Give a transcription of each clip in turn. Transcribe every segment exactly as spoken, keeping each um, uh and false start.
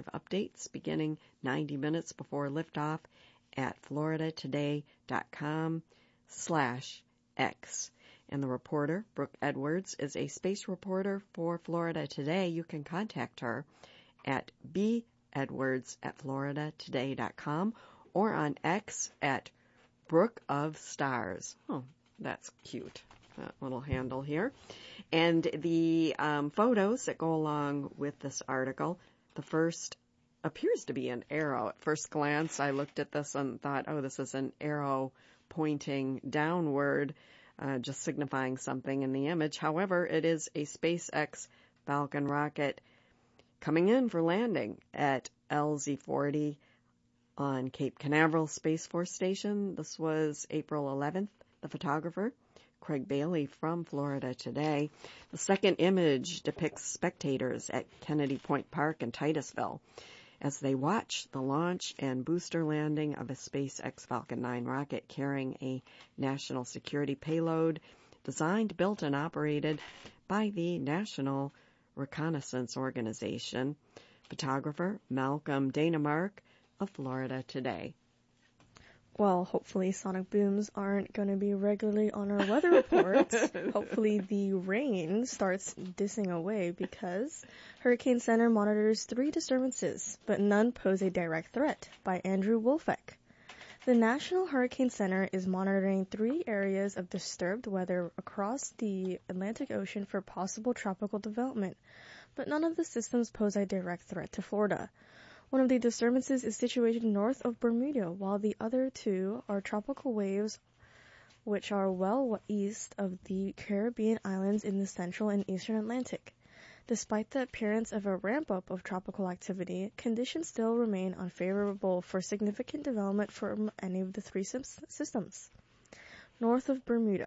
updates beginning ninety minutes before liftoff at floridatoday.com slash X. And the reporter, Brooke Edwards, is a space reporter for Florida Today. You can contact her at bedwards at floridatoday dot com or on X at Brooke of Stars. Oh, that's cute, that little handle here. And the um, photos that go along with this article, the first appears to be an arrow. At first glance, I looked at this and thought, oh, this is an arrow pointing downward, uh, just signifying something in the image. However, it is a SpaceX Falcon rocket coming in for landing at L Z forty on Cape Canaveral Space Force Station. This was April eleventh. The photographer, Craig Bailey from Florida Today. The second image depicts spectators at Kennedy Point Park in Titusville as they watch the launch and booster landing of a SpaceX Falcon nine rocket carrying a national security payload designed, built, and operated by the National Reconnaissance Organization. Photographer Malcolm Danamark of Florida Today. Well, hopefully sonic booms aren't going to be regularly on our weather reports. Hopefully the rain starts dissing away because Hurricane Center monitors three disturbances, but none pose a direct threat, by Andrew Wolfeck. The National Hurricane Center is monitoring three areas of disturbed weather across the Atlantic Ocean for possible tropical development, but none of the systems pose a direct threat to Florida. One of the disturbances is situated north of Bermuda, while the other two are tropical waves which are well east of the Caribbean islands in the central and eastern Atlantic. Despite the appearance of a ramp-up of tropical activity, conditions still remain unfavorable for significant development from any of the three systems. North of Bermuda.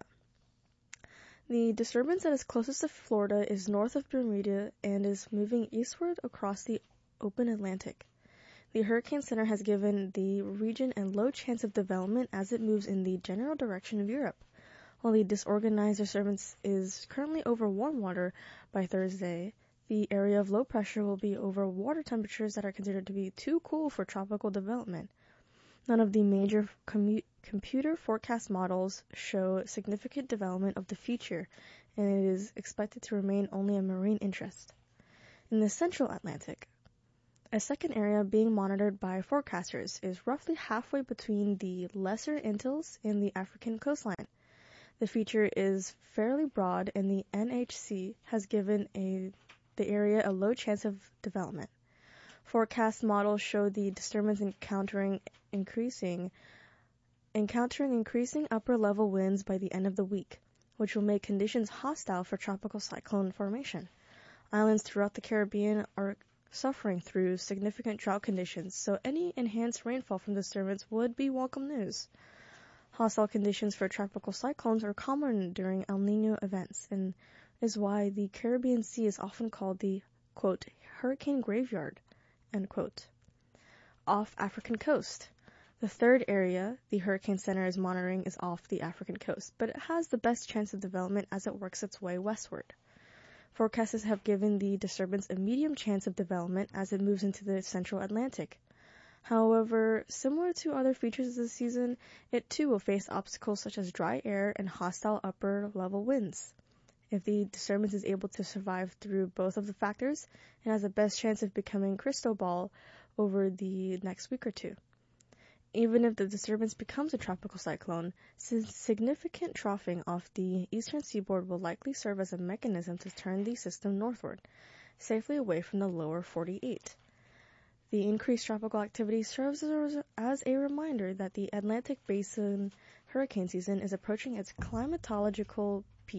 The disturbance that is closest to Florida is north of Bermuda and is moving eastward across the open Atlantic. The Hurricane Center has given the region a low chance of development as it moves in the general direction of Europe. While the disorganized disturbance is currently over warm water by Thursday, the area of low pressure will be over water temperatures that are considered to be too cool for tropical development. None of the major commu- computer forecast models show significant development of the feature, and it is expected to remain only a marine interest. In the central Atlantic, a second area being monitored by forecasters is roughly halfway between the Lesser Antilles and the African coastline. The feature is fairly broad, and the N H C has given a, the area a low chance of development. Forecast models show the disturbance encountering increasing, encountering increasing upper-level winds by the end of the week, which will make conditions hostile for tropical cyclone formation. Islands throughout the Caribbean are suffering through significant drought conditions, so any enhanced rainfall from disturbance would be welcome news. Hostile conditions for tropical cyclones are common during El Niño events, and is why the Caribbean Sea is often called the, quote, hurricane graveyard, end quote. Off African coast. The third area the Hurricane Center is monitoring is off the African coast, but it has the best chance of development as it works its way westward. Forecasters have given the disturbance a medium chance of development as it moves into the central Atlantic. However, similar to other features of the season, it too will face obstacles such as dry air and hostile upper-level winds. If the disturbance is able to survive through both of the factors, it has the best chance of becoming crystal ball over the next week or two. Even if the disturbance becomes a tropical cyclone, significant troughing off the eastern seaboard will likely serve as a mechanism to turn the system northward, safely away from the lower forty-eight. The increased tropical activity serves as a reminder that the Atlantic Basin hurricane season is approaching its climatological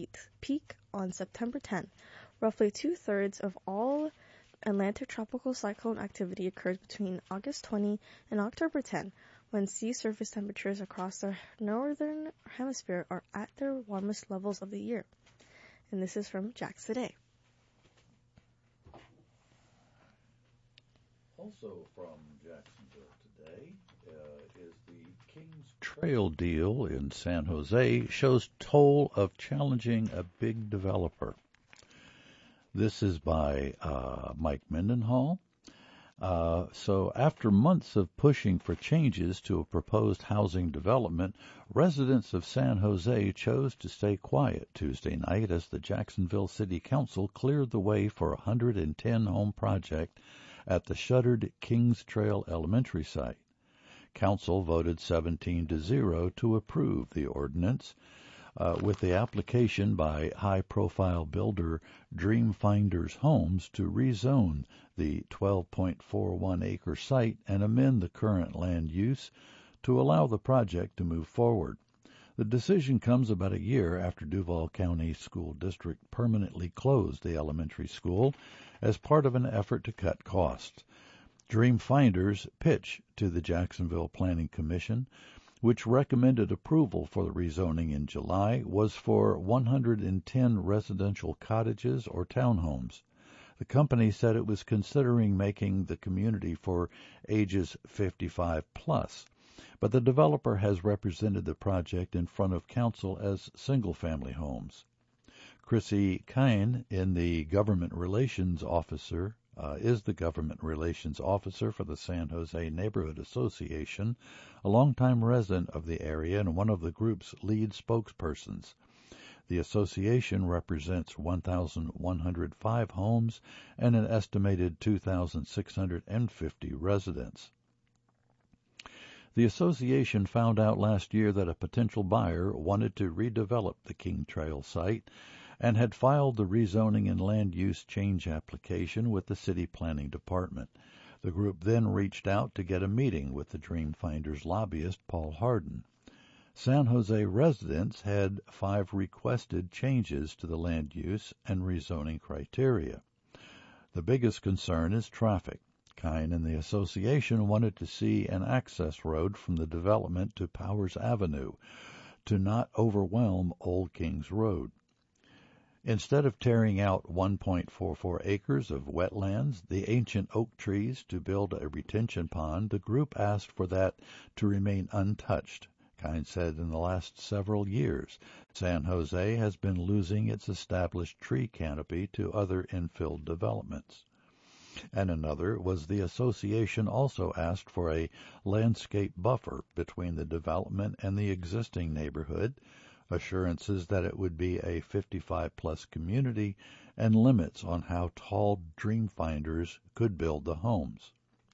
peak on September tenth. Roughly two-thirds of all Atlantic tropical cyclone activity occurs between August twentieth and October tenth, when sea surface temperatures across the northern hemisphere are at their warmest levels of the year. And this is from Jax Today. Also from Jacksonville today uh, is the Kings Trail deal in San Jose shows toll of challenging a big developer. This is by uh, Mike Mendenhall. Uh, so after months of pushing for changes to a proposed housing development, residents of San Jose chose to stay quiet Tuesday night as the Jacksonville City Council cleared the way for a one hundred ten home project at the shuttered Kings Trail Elementary site. Council voted seventeen to zero to approve the ordinance, Uh, with the application by high-profile builder Dreamfinders Homes to rezone the twelve point four one acre site and amend the current land use to allow the project to move forward. The decision comes about a year after Duval County School District permanently closed the elementary school as part of an effort to cut costs. Dreamfinders' pitch to the Jacksonville Planning Commission, which recommended approval for the rezoning in July, was for one hundred ten residential cottages or townhomes. The company said it was considering making the community for ages fifty-five plus, but the developer has represented the project in front of council as single-family homes. Chrissy Kine, in the government relations officer, Uh, is the government relations officer for the San Jose Neighborhood Association, a longtime resident of the area and one of the group's lead spokespersons. The association represents one thousand one hundred five homes and an estimated two thousand six hundred fifty residents. The association found out last year that a potential buyer wanted to redevelop the King Trail site and had filed the rezoning and land use change application with the city planning department. The group then reached out to get a meeting with the Dreamfinders lobbyist, Paul Hardin. San Jose residents had five requested changes to the land use and rezoning criteria. The biggest concern is traffic. Kine and the association wanted to see an access road from the development to Powers Avenue to not overwhelm Old Kings Road. Instead of tearing out one point four four acres of wetlands, the ancient oak trees, to build a retention pond, the group asked for that to remain untouched. Kine said in the last several years, San Jose has been losing its established tree canopy to other infill developments. And another was the association also asked for a landscape buffer between the development and the existing neighborhood, assurances that it would be a fifty-five plus community, and limits on how tall Dreamfinders could build the homes.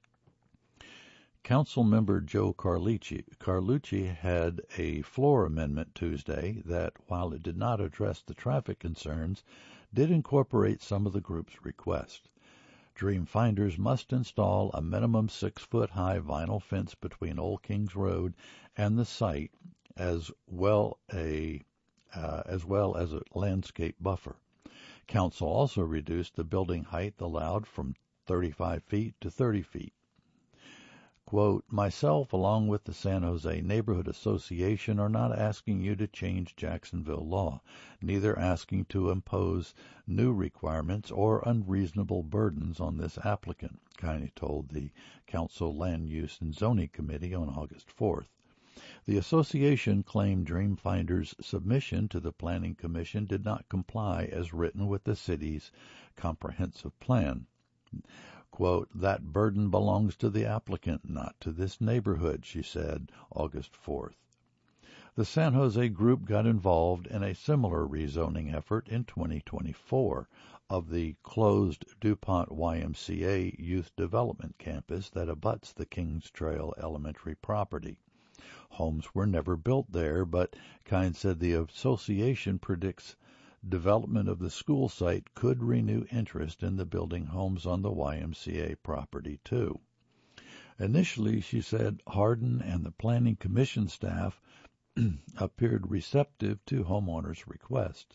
Council member Joe Carlucci, Carlucci had a floor amendment Tuesday that, while it did not address the traffic concerns, did incorporate some of the group's requests. Dreamfinders must install a minimum six-foot-high vinyl fence between Old Kings Road and the site, as well a uh, as well as a landscape buffer. Council also reduced the building height allowed from thirty-five feet to thirty feet. Quote, myself, along with the San Jose Neighborhood Association, are not asking you to change Jacksonville law, neither asking to impose new requirements or unreasonable burdens on this applicant, Kine told the Council Land Use and Zoning Committee on August fourth. The association claimed Dreamfinders' submission to the Planning Commission did not comply as written with the city's comprehensive plan. Quote, that burden belongs to the applicant, not to this neighborhood, she said August fourth. The San Jose group got involved in a similar rezoning effort in twenty twenty-four of the closed DuPont Y M C A Youth Development Campus that abuts the Kings Trail Elementary property. Homes were never built there, but Kine said the association predicts development of the school site could renew interest in the building homes on the Y M C A property, too. Initially, she said, Hardin and the Planning Commission staff appeared receptive to homeowners' requests.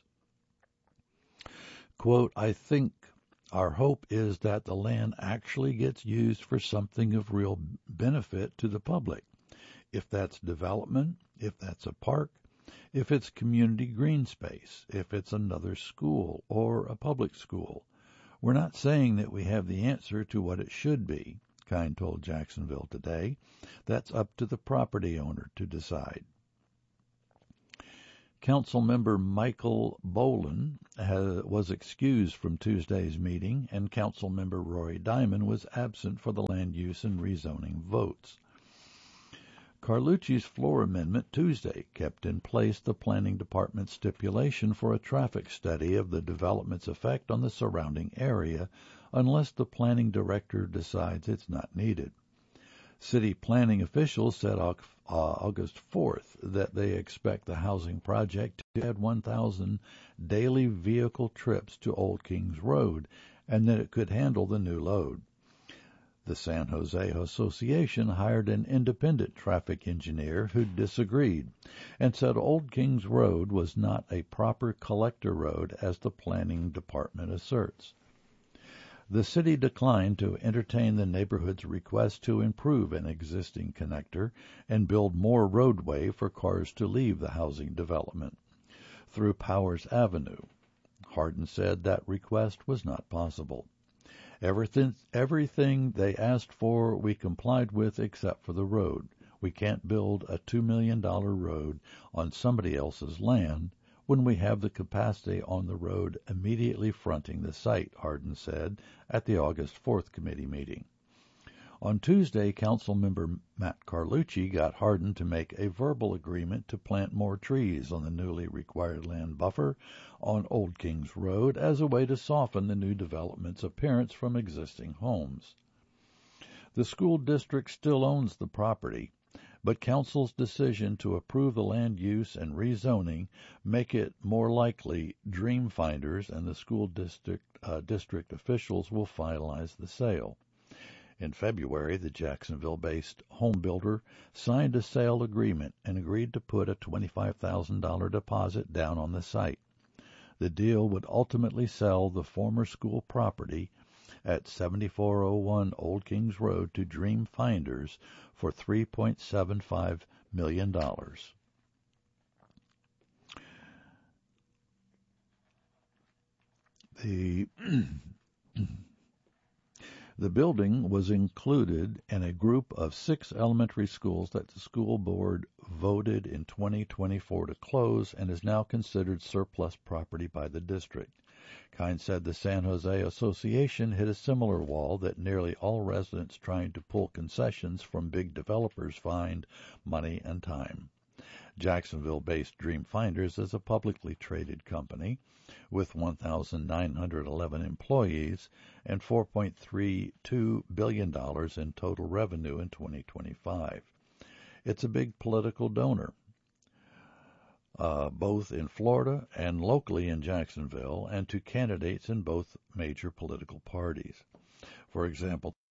Quote, I think our hope is that the land actually gets used for something of real benefit to the public. If that's development, if that's a park, if it's community green space, if it's another school or a public school. We're not saying that we have the answer to what it should be, Kine told Jacksonville Today. That's up to the property owner to decide. Councilmember Michael Boland has, was excused from Tuesday's meeting, and Councilmember Roy Diamond was absent for the land use and rezoning votes. Carlucci's floor amendment Tuesday kept in place the Planning Department's stipulation for a traffic study of the development's effect on the surrounding area unless the planning director decides it's not needed. City planning officials said uh, August fourth that they expect the housing project to add one thousand daily vehicle trips to Old Kings Road and that it could handle the new load. The San Jose Association hired an independent traffic engineer who disagreed and said Old Kings Road was not a proper collector road as the planning department asserts. The city declined to entertain the neighborhood's request to improve an existing connector and build more roadway for cars to leave the housing development through Powers Avenue. Hardin said that request was not possible. Everything, everything they asked for we complied with except for the road. We can't build a two million dollars road on somebody else's land when we have the capacity on the road immediately fronting the site, Hardin said at the August fourth committee meeting. On Tuesday, Councilmember Matt Carlucci got Hardin to make a verbal agreement to plant more trees on the newly required land buffer on Old Kings Road as a way to soften the new development's appearance from existing homes. The school district still owns the property, but council's decision to approve the land use and rezoning make it more likely Dreamfinders and the school district uh, district officials will finalize the sale. In February, the Jacksonville-based home builder signed a sale agreement and agreed to put a twenty-five thousand dollars deposit down on the site. The deal would ultimately sell the former school property at seventy-four oh one Old Kings Road to Dreamfinders for three point seven five million dollars. The The building was included in a group of six elementary schools that the school board voted in twenty twenty-four to close and is now considered surplus property by the district. Kine said the San Jose Association hit a similar wall that nearly all residents trying to pull concessions from big developers find money and time. Jacksonville-based Dreamfinders is a publicly traded company with one thousand nine hundred eleven employees and four point three two billion dollars in total revenue in twenty twenty-five. It's a big political donor, uh, both in Florida and locally in Jacksonville, and to candidates in both major political parties. For example,